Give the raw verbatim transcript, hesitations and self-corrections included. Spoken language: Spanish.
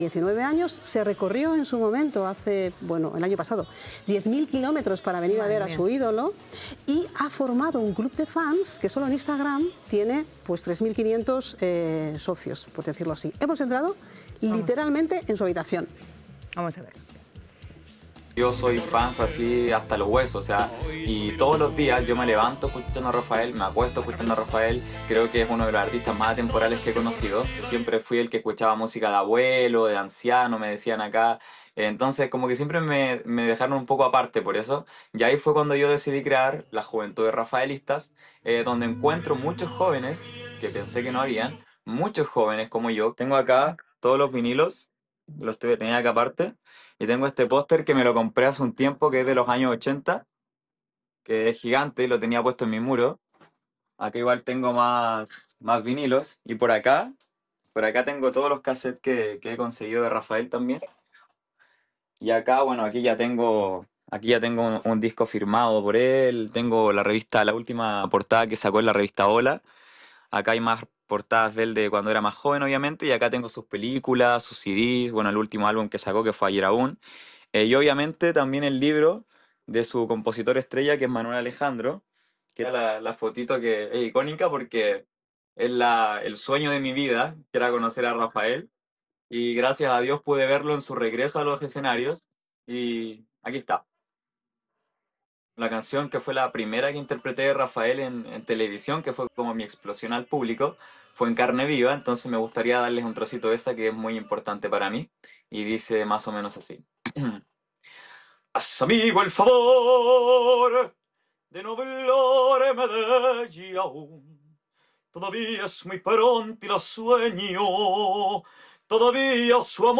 diecinueve años, se recorrió en su momento, hace, bueno, el año pasado, diez mil kilómetros para venir a ver a su ídolo y ha formado un club de fans que solo en Instagram tiene pues tres mil quinientos eh, socios, por decirlo así. Hemos entrado literalmente en su habitación. Vamos a ver. Yo soy fans así hasta los huesos, o sea, y todos los días yo me levanto escuchando a Rafael, me acuesto escuchando a Rafael, creo que es uno de los artistas más atemporales que he conocido. Yo siempre fui el que escuchaba música de abuelo, de anciano, me decían acá, entonces como que siempre me, me dejaron un poco aparte por eso, y ahí fue cuando yo decidí crear la Juventud de Rafaelistas, eh, donde encuentro muchos jóvenes, que pensé que no habían, muchos jóvenes como yo. Tengo acá todos los vinilos, los tenía acá aparte. Y tengo este póster que me lo compré hace un tiempo, que es de los años ochenta, que es gigante y lo tenía puesto en mi muro. Acá igual tengo más, más vinilos. Y por acá, por acá tengo todos los cassettes que, que he conseguido de Rafael también. Y acá, bueno, aquí ya tengo, aquí ya tengo un, un disco firmado por él. Tengo la revista, la última portada que sacó en la revista Hola. Acá hay más portadas de él de cuando era más joven, obviamente. Y acá tengo sus películas, sus C Ds. Bueno, el último álbum que sacó, que fue Ayer Aún. Eh, y obviamente también el libro de su compositor estrella, que es Manuel Alejandro, que era la, la fotito que es icónica porque es la, el sueño de mi vida, que era conocer a Rafael. Y gracias a Dios pude verlo en su regreso a los escenarios. Y aquí está. La canción que fue la primera que interpreté de Rafael en, en televisión, que fue como mi explosión al público, fue en carne viva, entonces me gustaría darles un trocito de esa que es muy importante para mí. Y dice más o menos así. Haz amigo el favor de no hablarme de ella aún. Todavía es muy pronto y la sueño. Todavía su amor